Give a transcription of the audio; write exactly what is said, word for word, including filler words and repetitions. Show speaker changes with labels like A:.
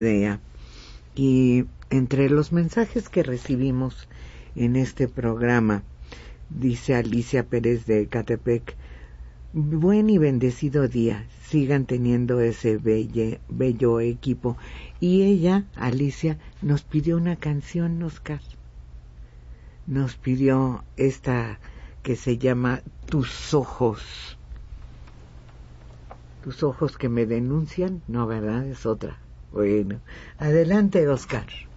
A: idea. Y entre los mensajes que recibimos en este programa, dice Alicia Pérez de Ecatepec: buen y bendecido día, sigan teniendo ese belle, bello equipo. Y ella, Alicia, nos pidió una canción, Oscar. Nos pidió esta que se llama Tus ojos. Tus ojos que me denuncian, no, ¿verdad? Es otra. Bueno, adelante, Oscar.